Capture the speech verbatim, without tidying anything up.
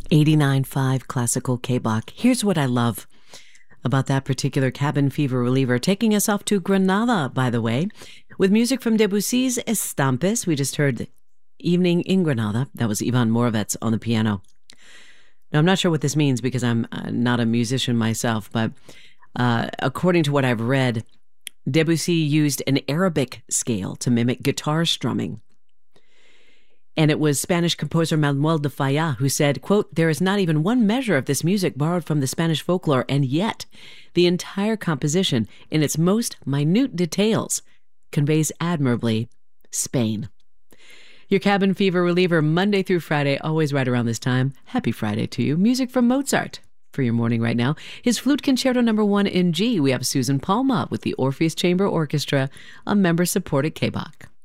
eighty-nine point five Classical K-Bach. Here's what I love about that particular cabin fever reliever, taking us off to Granada, by the way, with music from Debussy's Estampes. We just heard Evening in Granada. That was Ivan Moravec on the piano. Now, I'm not sure what this means because I'm uh, not a musician myself, but uh, according to what I've read, Debussy used an Arabic scale to mimic guitar strumming. And it was Spanish composer Manuel de Falla who said, quote, "There is not even one measure of this music borrowed from the Spanish folklore, and yet the entire composition, in its most minute details, conveys admirably Spain." Your cabin fever reliever, Monday through Friday, always right around this time. Happy Friday to you. Music from Mozart for your morning right now. His Flute Concerto number one in G. We have Susan Palma with the Orpheus Chamber Orchestra, a member-supported K-Bach.